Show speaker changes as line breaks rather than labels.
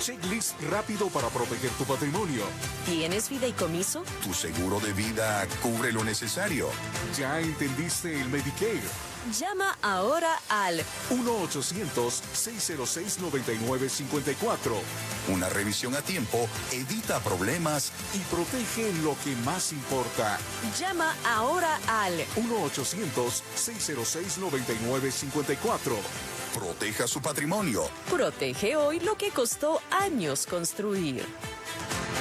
checklist rápido para proteger tu patrimonio.
¿Tienes fideicomiso?
Tu seguro de vida cubre lo necesario.
¿Ya entendiste el Medicare?
Llama ahora al
1-800-606-9954.
Una revisión a tiempo evita problemas
Y protege lo que más importa.
Llama ahora al
1-800-606-9954.
Proteja su patrimonio.
Protege hoy lo que costó años construir.